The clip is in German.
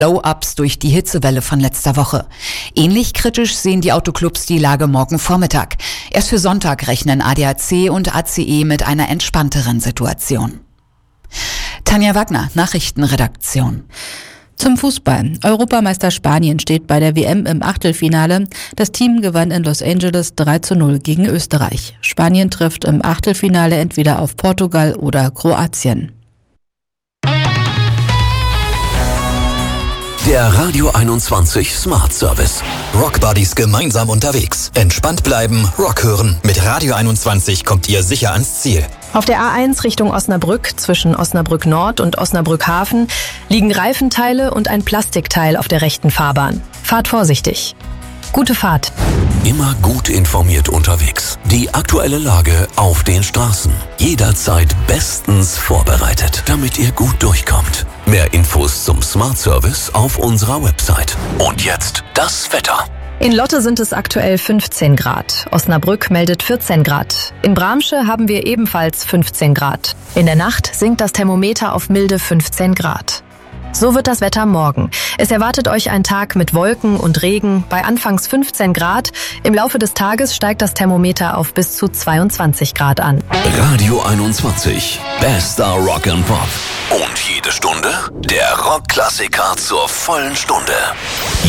Blow-ups durch die Hitzewelle von letzter Woche. Ähnlich kritisch sehen die Autoclubs die Lage morgen Vormittag. Erst für Sonntag rechnen ADAC und ACE mit einer entspannteren Situation. Tanja Wagner, Nachrichtenredaktion. Zum Fußball. Europameister Spanien steht bei der WM im Achtelfinale. Das Team gewann in Los Angeles 3:0 gegen Österreich. Spanien trifft im Achtelfinale entweder auf Portugal oder Kroatien. Der Radio 21 Smart Service. Rock Buddies gemeinsam unterwegs. Entspannt bleiben, Rock hören. Mit Radio 21 kommt ihr sicher ans Ziel. Auf der A1 Richtung Osnabrück, zwischen Osnabrück Nord und Osnabrück Hafen, liegen Reifenteile und ein Plastikteil auf der rechten Fahrbahn. Fahrt vorsichtig. Gute Fahrt. Immer gut informiert unterwegs. Die aktuelle Lage auf den Straßen. Jederzeit bestens vorbereitet, damit ihr gut durchkommt. Mehr Infos zum Smart Service auf unserer Website. Und jetzt das Wetter. In Lotte sind es aktuell 15 Grad. Osnabrück meldet 14 Grad. In Bramsche haben wir ebenfalls 15 Grad. In der Nacht sinkt das Thermometer auf milde 15 Grad. So wird das Wetter morgen. Es erwartet euch ein Tag mit Wolken und Regen bei anfangs 15 Grad. Im Laufe des Tages steigt das Thermometer auf bis zu 22 Grad an. Radio 21. Bester Rock and Pop. Und jede Stunde der Rockklassiker zur vollen Stunde.